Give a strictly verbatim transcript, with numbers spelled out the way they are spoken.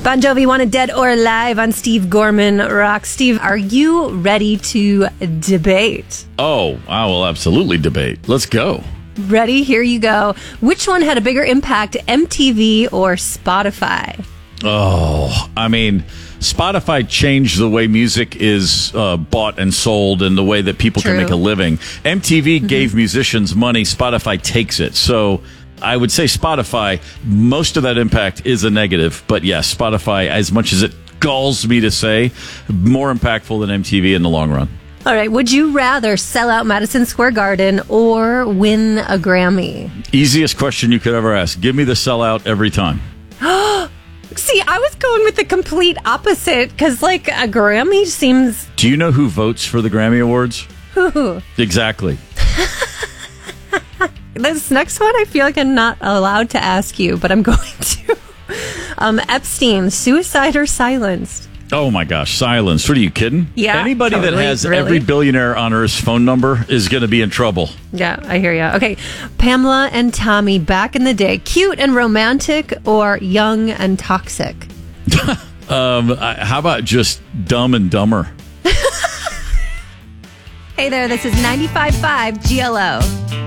Bon Jovi wanted Dead or Alive on Steve Gorman Rock. Steve, are you ready to debate? Oh, I will absolutely debate. Let's go. Ready? Here you go. Which one had a bigger impact, M T V or Spotify? Oh, I mean, Spotify changed the way music is uh, bought and sold and the way that people True. can make a living. M T V mm-hmm. gave musicians money. Spotify takes it. So I would say Spotify, most of that impact is a negative. But yes, Spotify, as much as it galls me to say, more impactful than M T V in the long run. All right. Would you rather sell out Madison Square Garden or win a Grammy? Easiest question you could ever ask. Give me the sellout every time. See, I was going with the complete opposite because, like, a Grammy seems... Do you know who votes for the Grammy Awards? Who? Exactly. This next one, I feel like I'm not allowed to ask you, but I'm going to. Um, Epstein, suicide or silenced? Oh, my gosh. Silenced. What are you kidding? Yeah. Anybody totally, that has really? every billionaire on Earth's phone number is going to be in trouble. Yeah, I hear you. Okay. Pamela and Tommy, back in the day, cute and romantic or young and toxic? um, I, how about just dumb and dumber? Hey there, this is ninety-five point five G L O.